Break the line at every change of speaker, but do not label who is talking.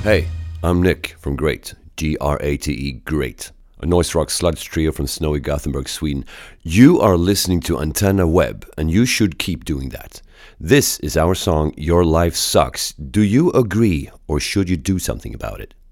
Hey, I'm Nick from Great, Grate, Great, a noise rock sludge trio from snowy Gothenburg, Sweden. You are listening to Antenna Web, and you should keep doing that. This is our song, Your Life Sucks. Do you agree, or should you do something about it?